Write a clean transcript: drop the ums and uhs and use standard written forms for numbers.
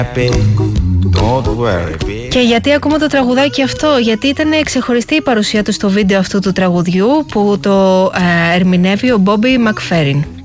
Και γιατί ακούμε το τραγουδάκι αυτό? Γιατί ήταν ξεχωριστή η παρουσία του στο βίντεο αυτού του τραγουδιού που το ερμηνεύει ο Μπόμπι Μακφέριν.